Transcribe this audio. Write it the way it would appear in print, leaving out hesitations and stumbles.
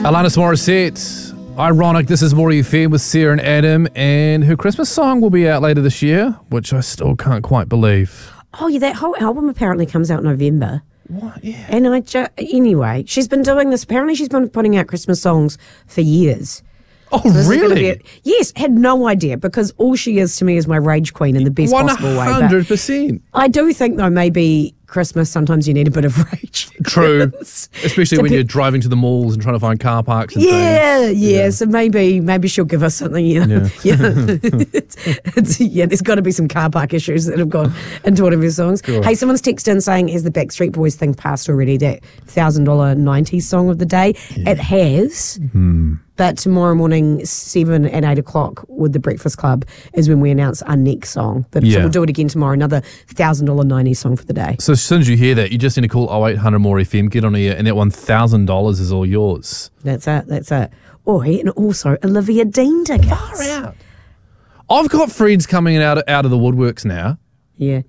Alanis Morissette. Ironic, this is More FM with Sarah and Adam, and her Christmas song will be out later this year, which I still can't quite believe. Oh, yeah, that whole album apparently comes out in November. What? Yeah. And anyway, she's been doing this. Apparently, she's been putting out Christmas songs for years. Oh, So really? Yes, had no idea, because all she is to me is my rage queen in the best possible way. But 100%. I do think, though, maybe Christmas, sometimes you need a bit of rage. True. Especially when you're driving to the malls and trying to find car parks and things. Yeah. So maybe she'll give us something. Yeah. There's got to be some car park issues that have gone into one of his songs. Cool. Hey, someone's texted in saying, has the Backstreet Boys thing passed already? That $1,000 90s song of the day. Yeah. It has. But tomorrow morning, 7 and 8 o'clock with the Breakfast Club is when we announce our next song. So we'll do it again tomorrow, another $1,000 90s song for the day. So as soon as you hear that, you just need to call 0800 More FM, get on here, and that $1,000 is all yours. That's it. Oh, and also Olivia Dean tickets. Far out. I've got friends coming out of the woodworks now. Yeah.